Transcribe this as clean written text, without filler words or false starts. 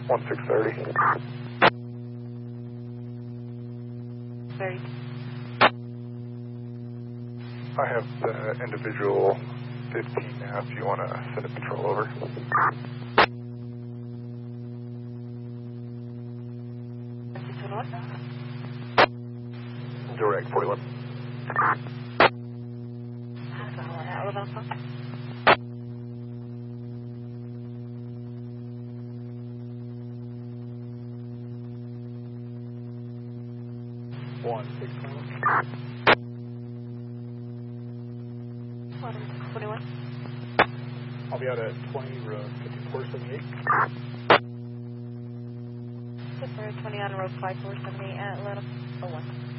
1630. 30. I have the individual 15 now if you want to send a patrol over. Direct 41. One 21. I'll be out at 20, road 5478. 20 on road 5478 at Atlanta. 01.